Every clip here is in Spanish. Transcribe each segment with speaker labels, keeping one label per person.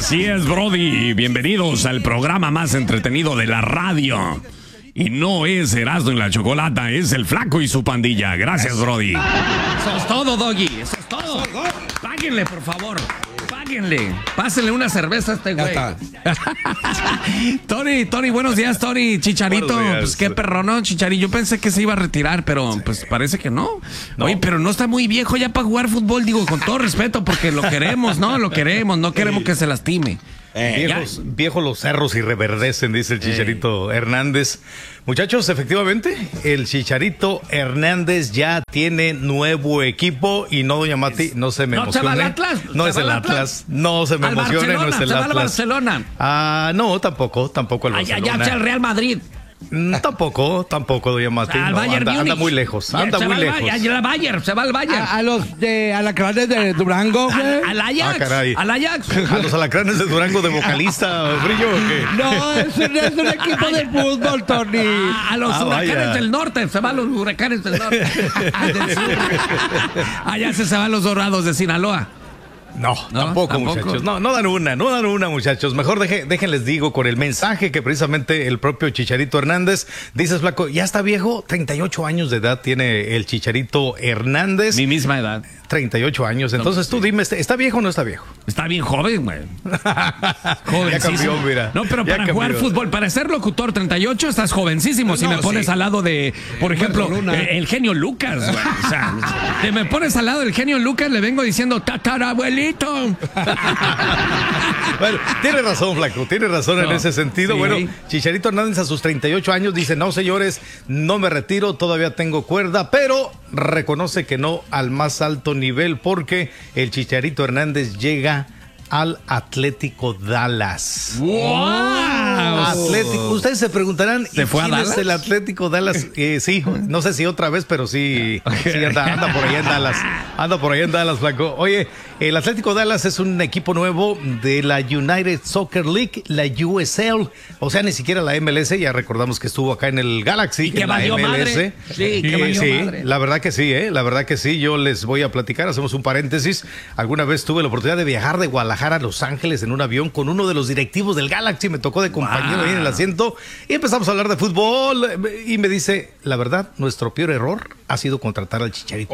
Speaker 1: Así es, Brody. Bienvenidos al programa más entretenido de la radio. Y no es Erasmo y la Chocolata, es el Flaco y su pandilla. Gracias, Brody.
Speaker 2: Eso es todo, Doggy. Eso es todo. Páguenle, por favor. Páguenle. Pásenle una cerveza a este güey. Tony, buenos días, Tony. Chicharito, pues qué perro, ¿no? Chicharito, yo pensé que se iba a retirar, pero pues parece que no. Oye, pero no está muy viejo ya para jugar fútbol, digo, con todo respeto, porque lo queremos, ¿no? Lo queremos, no queremos que se lastime.
Speaker 3: Viejos los cerros y reverdecen, dice el Chicharito Hernández. Muchachos, efectivamente, el Chicharito Hernández ya tiene nuevo equipo y no, doña Mati, no se me emocione.
Speaker 2: ¿No se va al Atlas?
Speaker 3: No es el Atlas. No se me emocione, no es el Atlas.
Speaker 2: ¿Se va al Barcelona?
Speaker 3: Ah, no, tampoco al Barcelona.
Speaker 2: Ya al Real Madrid.
Speaker 3: Tampoco, doña Mati.
Speaker 2: Al Bayern
Speaker 3: anda muy lejos, anda muy lejos.
Speaker 2: Se va al Bayern.
Speaker 4: A los de alacranes de Durango, güey.
Speaker 2: Al Ajax.
Speaker 3: Caray.
Speaker 2: Al Ajax.
Speaker 3: A los alacranes de Durango de vocalista, Brillo, ¿o qué?
Speaker 4: No, es un equipo de fútbol, Tony.
Speaker 2: A los huracanes del norte. Se van los huracanes del norte. Del sur. Allá se van los Dorados de Sinaloa.
Speaker 3: No, tampoco, muchachos. No dan una, muchachos. Mejor déjenles digo con el mensaje que precisamente el propio Chicharito Hernández. Dices, Flaco, ya está viejo, 38 años de edad tiene el Chicharito Hernández.
Speaker 2: Mi misma edad.
Speaker 3: 38 años. Entonces tú dime, ¿está viejo o no está viejo?
Speaker 2: Está bien joven, güey.
Speaker 3: Ya cambió, mira.
Speaker 2: No, pero para jugar fútbol, para ser locutor 38 estás jovencísimo. Si me pones al lado de, por ejemplo, el genio Lucas, güey. O sea, si me pones al lado del genio Lucas, le vengo diciendo tatarabuelito.
Speaker 3: Bueno, tiene razón, Flaco, tiene razón en ese sentido. Sí. Bueno, Chicharito Hernández a sus 38 años dice, no, señores, no me retiro, todavía tengo cuerda, pero reconoce que no al más alto nivel porque el Chicharito Hernández llega al Atlético Dallas.
Speaker 2: ¡Wow!
Speaker 3: Atlético. Ustedes se preguntarán,
Speaker 2: ¿se fue
Speaker 3: quién
Speaker 2: a Dallas?
Speaker 3: Es el Atlético Dallas? Sí, no sé si otra vez, pero sí anda por allá en Dallas. Anda por allá en Dallas, Flaco. Oye, el Atlético Dallas es un equipo nuevo de la United Soccer League, la USL. O sea, ni siquiera la MLS. Ya recordamos que estuvo acá en el Galaxy.
Speaker 2: Y que valió madre. Sí, que valió madre.
Speaker 3: La verdad que sí, la verdad que sí. Yo les voy a platicar, hacemos un paréntesis. Alguna vez tuve la oportunidad de viajar de Guadalajara a Los Ángeles en un avión con uno de los directivos del Galaxy. Me tocó de compañero ahí en el asiento y empezamos a hablar de fútbol y me dice, la verdad, nuestro peor error ha sido contratar al Chicharito.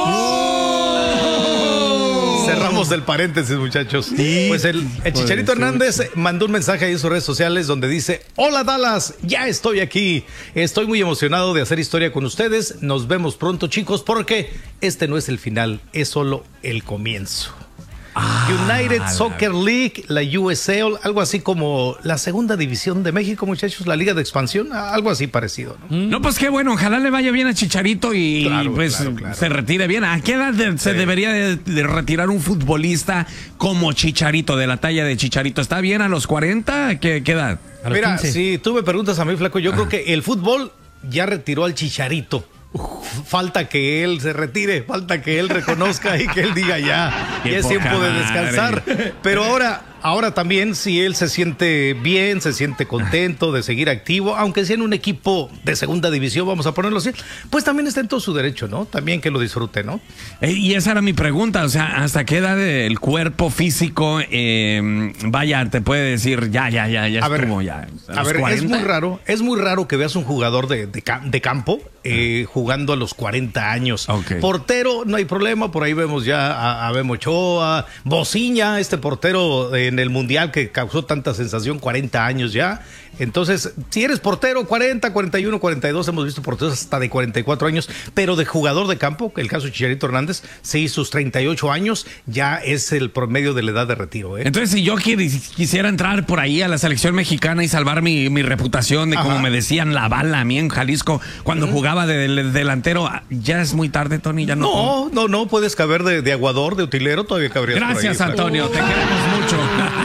Speaker 3: Cerramos el paréntesis, muchachos. Sí, pues el Chicharito Hernández mandó un mensaje ahí en sus redes sociales donde dice, hola Dallas, ya estoy aquí. Estoy muy emocionado de hacer historia con ustedes. Nos vemos pronto, chicos, porque este no es el final, es solo el comienzo. United Soccer League, la USL, algo así como la segunda división de México, muchachos, la liga de expansión, algo así parecido, ¿no?
Speaker 2: No, pues qué bueno, ojalá le vaya bien a Chicharito y se retire bien. ¿A qué edad se debería de retirar un futbolista como Chicharito, de la talla de Chicharito? ¿Está bien a los 40? ¿Qué edad?
Speaker 3: Mira, si tú me preguntas a mí, Flaco, yo creo que el fútbol ya retiró al Chicharito. Falta que él se retire, falta que él reconozca y que él diga ya es tiempo de descansar. Pero ahora también, si él se siente bien, se siente contento de seguir activo, aunque sea en un equipo de segunda división, vamos a ponerlo así, pues también está en todo su derecho, ¿no? También que lo disfrute, ¿no?
Speaker 2: Y esa era mi pregunta, o sea, ¿hasta qué edad el cuerpo físico, te puede decir ya estuvo, ya?
Speaker 3: A ver, 40? es muy raro que veas un jugador de campo jugando a los 40 años. Okay. Portero, no hay problema, por ahí vemos ya a Memo Ochoa, Bociña, este portero en el Mundial que causó tanta sensación, 40 años ya. Entonces, si eres portero, 40, 41, 42, hemos visto porteros hasta de 44 años, pero de jugador de campo, el caso de Chicharito Hernández, sí, sus 38 años ya es el promedio de la edad de retiro.
Speaker 2: Entonces, si yo quisiera entrar por ahí a la selección mexicana y salvar mi reputación de como me decían la bala a mí en Jalisco cuando jugaba de delantero, ¿ya es muy tarde, Tony? ¿Ya no?
Speaker 3: No, puedes caber de aguador, de utilero, todavía cabrías.
Speaker 2: Gracias, por ahí, Antonio, te queremos mucho.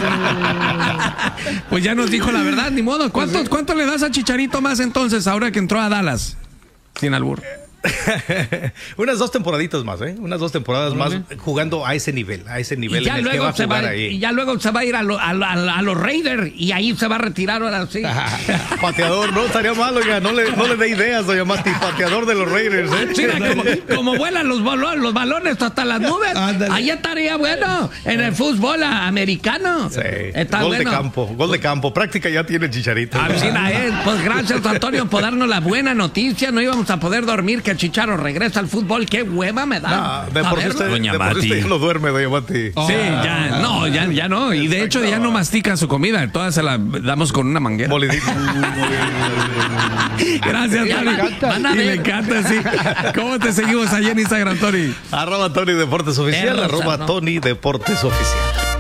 Speaker 2: Pues ya nos dijo la verdad, ni modo. ¿Cuánto le das a Chicharito más entonces ahora que entró a Dallas? Sin albur.
Speaker 3: Unas 2 temporaditas más, ¿eh? Unas 2 temporadas más jugando a ese nivel
Speaker 2: y ya luego se va a ir a los Raiders y ahí se va a retirar ahora sí.
Speaker 3: Pateador, no estaría mal, oiga, no le dé ideas, doña Mati, pateador de los Raiders, ¿eh?
Speaker 2: Sí, como vuelan los balones hasta las nubes. Ahí estaría bueno en el fútbol americano.
Speaker 3: Sí. Gol de campo, práctica ya tiene el Chicharito.
Speaker 2: Pues gracias, Antonio, por darnos la buena noticia. No íbamos a poder dormir que el Chicharo regresa al fútbol. Qué hueva me da.
Speaker 3: De por sí usted ya no duerme, doña Mati.
Speaker 2: Sí, ya no. Y de hecho ya no mastica su comida. Todas se la damos con una manguera. Gracias, Tony. Le encanta, sí. ¿Cómo te seguimos allí en Instagram, Tony?
Speaker 3: @Tony Deportes Oficial, @Tony Deportes Oficial.